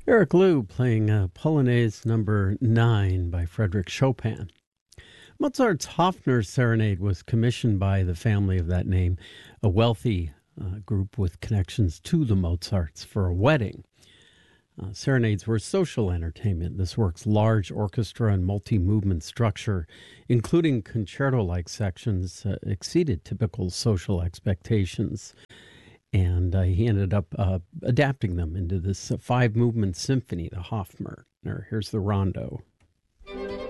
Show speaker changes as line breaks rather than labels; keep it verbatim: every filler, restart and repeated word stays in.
Eric Liu playing uh, Polonaise number nine by Frederick Chopin. Mozart's Hofner Serenade was commissioned by the family of that name, a wealthy uh, group with connections to the Mozarts, for a wedding. Uh, serenades were social entertainment. This work's large orchestra and multi-movement structure, including concerto-like sections, uh, exceeded typical social expectations. And uh, he ended up uh, adapting them into this uh, five-movement symphony, the Hofner. Here's the rondo.